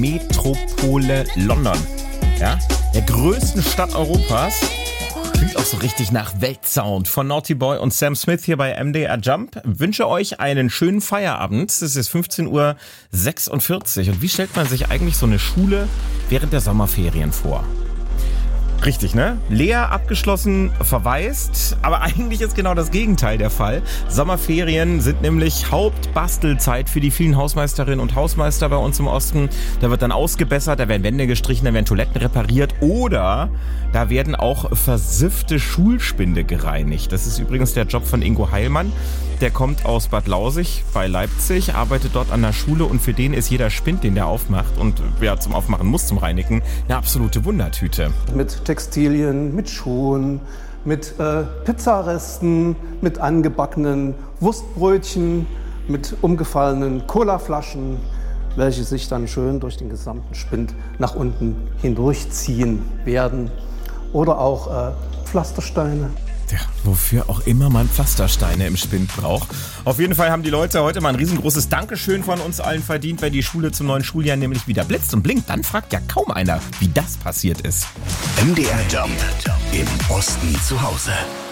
Metropole London. Ja, der größten Stadt Europas. Klingt auch so richtig nach Weltsound von Naughty Boy und Sam Smith hier bei MDR Jump. Wünsche euch einen schönen Feierabend. Es ist 15:46 Uhr. Und wie stellt man sich eigentlich so eine Schule während der Sommerferien vor? Richtig, ne? Leer, abgeschlossen, verwaist. Aber eigentlich ist genau das Gegenteil der Fall. Sommerferien sind nämlich Hauptbastelzeit für die vielen Hausmeisterinnen und Hausmeister bei uns im Osten. Da wird dann ausgebessert, da werden Wände gestrichen, da werden Toiletten repariert oder da werden auch versiffte Schulspinde gereinigt. Das ist übrigens der Job von Ingo Heilmann. Der kommt aus Bad Lausig bei Leipzig, arbeitet dort an der Schule und für den ist jeder Spind, den der aufmacht und wer zum Aufmachen muss, zum Reinigen, eine absolute Wundertüte. Mit Textilien, mit Schuhen, mit Pizzaresten, mit angebackenen Wurstbrötchen, mit umgefallenen Colaflaschen, welche sich dann schön durch den gesamten Spind nach unten hindurchziehen werden. Oder auch Pflastersteine. Ja, wofür auch immer man Pflastersteine im Spind braucht. Auf jeden Fall haben die Leute heute mal ein riesengroßes Dankeschön von uns allen verdient, wenn die Schule zum neuen Schuljahr nämlich wieder blitzt und blinkt. Dann fragt ja kaum einer, wie das passiert ist. MDR Jump im Osten zu Hause.